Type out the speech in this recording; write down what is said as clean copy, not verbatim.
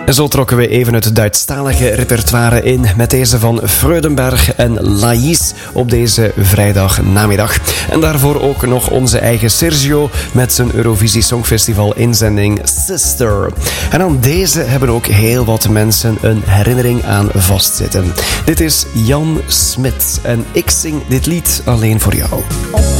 En zo trokken we even het Duitsstalige repertoire in met deze van Freudenberg en Laïs op deze vrijdagnamiddag. En daarvoor ook nog onze eigen Sergio met zijn Eurovisie Songfestival inzending Sister. En aan deze hebben ook heel wat mensen een herinnering aan vastzitten. Dit is Jan Smit en ik zing dit lied alleen voor jou.